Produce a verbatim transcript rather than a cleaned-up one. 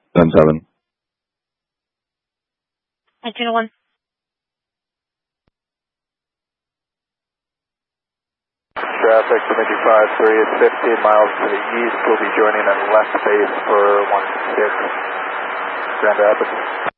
ten seven. Hi, Juno one. Traffic, Bemidji five three is fifteen miles to the east. We'll be joining on left base for one six, Grand Rapids.